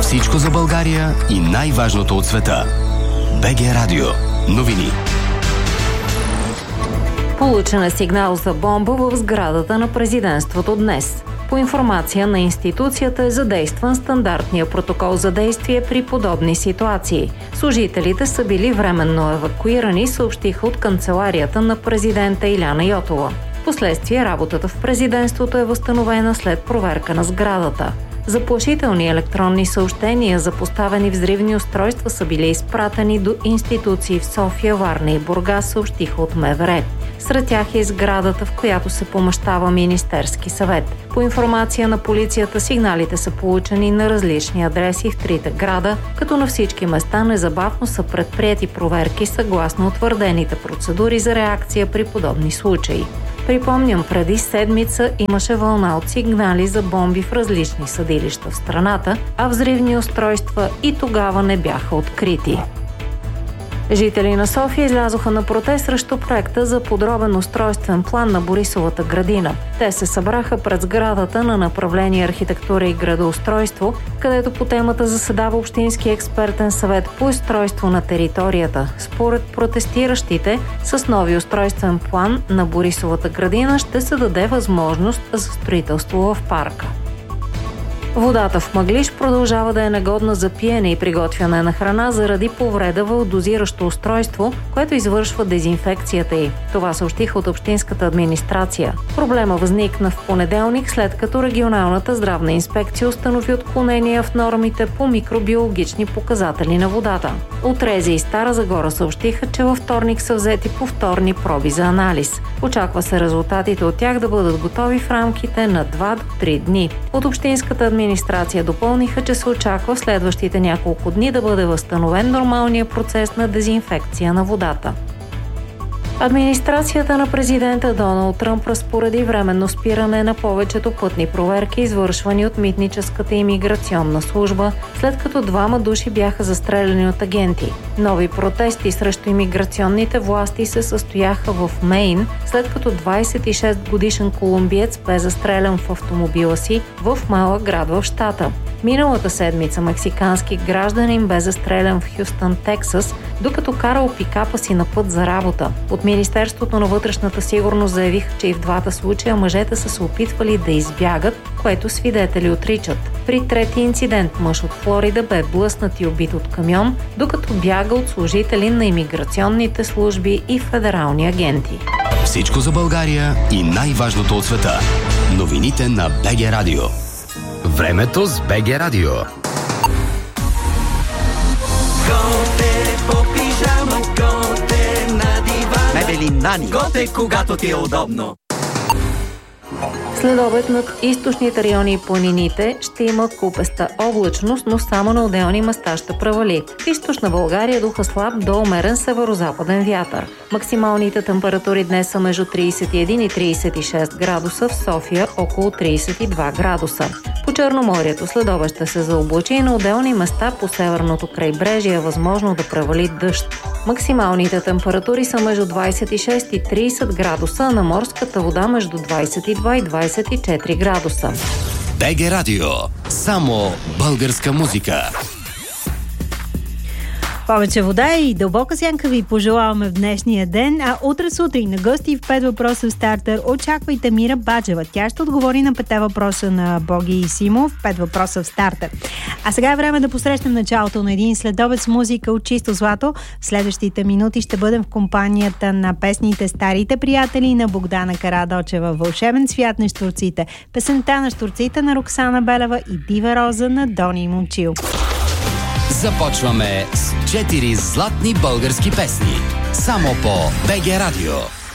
Всичко за България и най-важното от света. БГ Радио. Новини. Получен е сигнал за бомба в сградата на президентството днес. По информация на институцията е задействан стандартния протокол за действие при подобни ситуации. Служителите са били временно евакуирани, съобщиха от канцеларията на президента Иляна Йотова. Впоследствие работата в президентството е възстановена след проверка на сградата. Заплашителни електронни съобщения за поставени взривни устройства са били изпратени до институции в София, Варна и Бургас, съобщиха от МВР. Сред тях е сградата, в която се помещава Министерски съвет. По информация на полицията, сигналите са получени на различни адреси в трите града, като на всички места незабавно са предприети проверки съгласно утвърдените процедури за реакция при подобни случаи. Припомням, преди седмица имаше вълна от сигнали за бомби в различни съдилища в страната, а взривни устройства и тогава не бяха открити. Жители на София излязоха на протест срещу проекта за подробен устройствен план на Борисовата градина. Те се събраха пред сградата на направление архитектура и градоустройство, където по темата заседава Общински експертен съвет по устройство на територията. Според протестиращите, с нови устройствен план на Борисовата градина ще се даде възможност за строителство в парка. Водата в Мъглиж продължава да е негодна за пиене и приготвяне на храна заради повреда в дозиращо устройство, което извършва дезинфекцията й. Това съобщиха от Общинската администрация. Проблема възникна в понеделник, след като регионалната здравна инспекция установи отклонения в нормите по микробиологични показатели на водата. От Рези и Стара Загора съобщиха, че във вторник са взети повторни проби за анализ. Очаква се резултатите от тях да бъдат готови в рамките на 2 до 3 дни. От Общинската администрация допълниха, че се очаква в следващите няколко дни да бъде възстановен нормалния процес на дезинфекция на водата. Администрацията на президента Доналд Тръмп разпореди временно спиране на повечето пътни проверки, извършвани от митническата имиграционна служба, след като 2 души бяха застреляни от агенти. Нови протести срещу имиграционните власти се състояха в Мейн, след като 26-годишен колумбиец бе застрелян в автомобила си в малък град в щата. Миналата седмица мексикански гражданин бе застрелян в Хюстън, Тексас, докато карал пикапа си на път за работа. От Министерството на вътрешната сигурност заявиха, че и в двата случая мъжете са се опитвали да избягат, което свидетели отричат. При трети инцидент мъж от Флорида бе блъснат и убит от камион, докато бяга от служители на имиграционните служби и федерални агенти. Всичко за България и най-важното от света. Новините на БГ Радио. Времето с БГ Радио. Готе по пижама, готе на дивана. Мебели Нани. Готе, когато ти е удобно. След обед над източните райони и планините ще има купеста облачност, но само на отделни места ще превали. В източна България духа слаб до умерен северозападен вятър. Максималните температури днес са между 31 и 36 градуса, в София около 32 градуса. По Черноморието след обед ще се заоблачи и на отделни места по северното крайбрежие е възможно да превали дъжд. Максималните температури са между 26 и 30 градуса, а на морската вода между 22 и 24 градуса. БГ Радио. Само българска музика. Повече вода и дълбока сянка ви пожелаваме в днешния ден, а утре сутрин на гости в 5 въпроса в стартер очаквайте Мира Баджева. Тя ще отговори на 5 въпроса на Боги и Симо в 5 въпроса в стартер. А сега е време да посрещнем началото на един следобед с музика от чисто злато. В следващите минути ще бъдем в компанията на песните Старите приятели на Богдана Карадочева, Вълшебен свят на щурците, песента на щурците на Роксана Белева и Дива роза на Дони Момчил. Започваме с 4 златни български песни. Само по БГ Радио.